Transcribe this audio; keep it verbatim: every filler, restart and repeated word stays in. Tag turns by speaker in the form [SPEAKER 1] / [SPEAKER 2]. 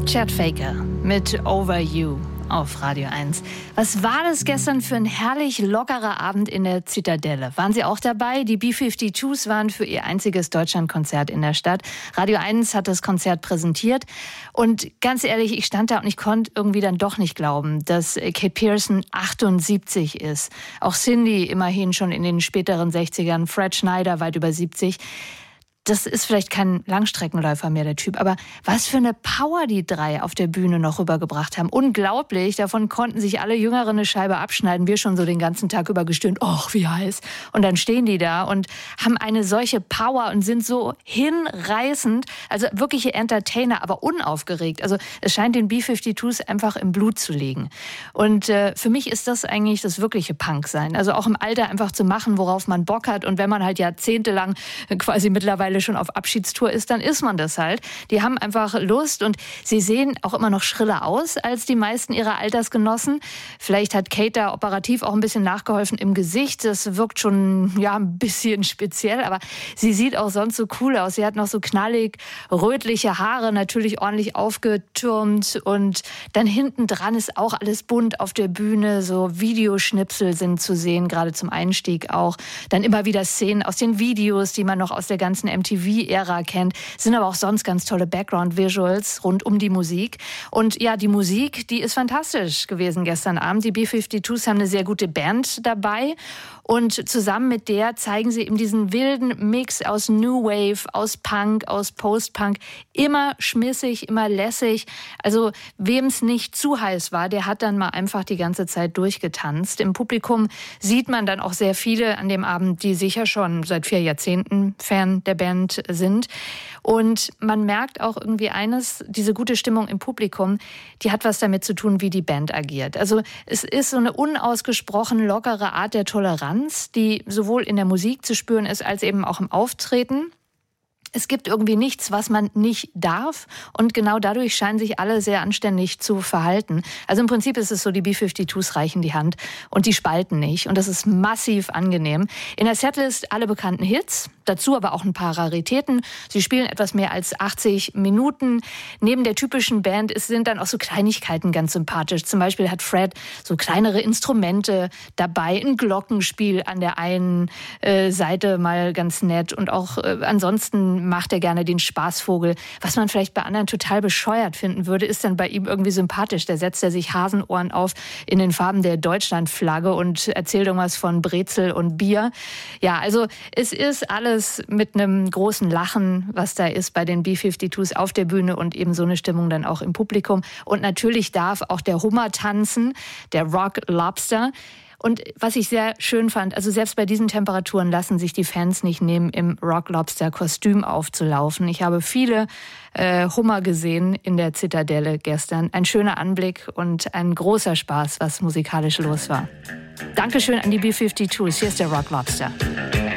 [SPEAKER 1] Chet Faker mit Over You auf Radio eins. Was war das gestern für ein herrlich lockerer Abend in der Zitadelle? Waren Sie auch dabei? Die B zweiundfünfzig waren für ihr einziges Deutschlandkonzert in der Stadt. Radio eins hat das Konzert präsentiert. Und ganz ehrlich, ich stand da und ich konnte irgendwie dann doch nicht glauben, dass Kate Pierson achtundsiebzig ist. Auch Cindy immerhin schon in den späteren sechzigern, Fred Schneider weit über siebzig. Das ist vielleicht kein Langstreckenläufer mehr, der Typ. Aber was für eine Power die drei auf der Bühne noch rübergebracht haben. Unglaublich. Davon konnten sich alle Jüngeren eine Scheibe abschneiden. Wir schon so den ganzen Tag über gestöhnt. Och, wie heiß. Und dann stehen die da und haben eine solche Power und sind so hinreißend. Also wirkliche Entertainer, aber unaufgeregt. Also es scheint den B zweiundfünfzig einfach im Blut zu liegen. Und äh, für mich ist das eigentlich das wirkliche Punk-Sein. Also auch im Alter einfach zu machen, worauf man Bock hat. Und wenn man halt jahrzehntelang quasi mittlerweile schon auf Abschiedstour ist, dann ist man das halt. Die haben einfach Lust und sie sehen auch immer noch schriller aus als die meisten ihrer Altersgenossen. Vielleicht hat Kate da operativ auch ein bisschen nachgeholfen im Gesicht. Das wirkt schon ja ein bisschen speziell, aber sie sieht auch sonst so cool aus. Sie hat noch so knallig rötliche Haare, natürlich ordentlich aufgetürmt und dann hinten dran ist auch alles bunt auf der Bühne. So Videoschnipsel sind zu sehen, gerade zum Einstieg auch. Dann immer wieder Szenen aus den Videos, die man noch aus der ganzen M T V-Ära kennt, sind aber auch sonst ganz tolle Background-Visuals rund um die Musik. Und ja, die Musik, die ist fantastisch gewesen gestern Abend. Die B zweiundfünfzig haben eine sehr gute Band dabei. Und zusammen mit der zeigen sie eben diesen wilden Mix aus New Wave, aus Punk, aus Post-Punk. Immer schmissig, immer lässig. Also wem es nicht zu heiß war, der hat dann mal einfach die ganze Zeit durchgetanzt. Im Publikum sieht man dann auch sehr viele an dem Abend, die sicher schon seit vier Jahrzehnten Fan der Band sind. Und man merkt auch irgendwie eines, diese gute Stimmung im Publikum, die hat was damit zu tun, wie die Band agiert. Also es ist so eine unausgesprochen lockere Art der Toleranz, die sowohl in der Musik zu spüren ist, als eben auch im Auftreten. Es gibt irgendwie nichts, was man nicht darf. Und genau dadurch scheinen sich alle sehr anständig zu verhalten. Also im Prinzip ist es so, die B zweiundfünfzig reichen die Hand und die spalten nicht. Und das ist massiv angenehm. In der Setlist alle bekannten Hits, dazu aber auch ein paar Raritäten. Sie spielen etwas mehr als achtzig Minuten. Neben der typischen Band sind dann auch so Kleinigkeiten ganz sympathisch. Zum Beispiel hat Fred so kleinere Instrumente dabei, ein Glockenspiel an der einen äh, Seite mal ganz nett. Und auch äh, ansonsten macht er gerne den Spaßvogel. Was man vielleicht bei anderen total bescheuert finden würde, ist dann bei ihm irgendwie sympathisch. Da setzt er sich Hasenohren auf in den Farben der Deutschlandflagge und erzählt irgendwas von Brezel und Bier. Ja, also es ist alles mit einem großen Lachen, was da ist bei den B zweiundfünfzig auf der Bühne und eben so eine Stimmung dann auch im Publikum. Und natürlich darf auch der Hummer tanzen, der Rock Lobster. Und was ich sehr schön fand, also selbst bei diesen Temperaturen lassen sich die Fans nicht nehmen, im Rock Lobster Kostüm aufzulaufen. Ich habe viele äh, Hummer gesehen in der Zitadelle gestern. Ein schöner Anblick und ein großer Spaß, was musikalisch los war. Dankeschön an die B zweiundfünfzig. Hier ist der Rock Lobster.